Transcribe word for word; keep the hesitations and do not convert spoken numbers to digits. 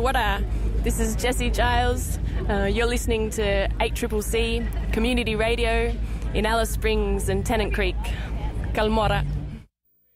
Kalwara. This is Jessie Giles. Uh, you're listening to eight C C C Community Radio in Alice Springs and Tennant Creek. Kalmora.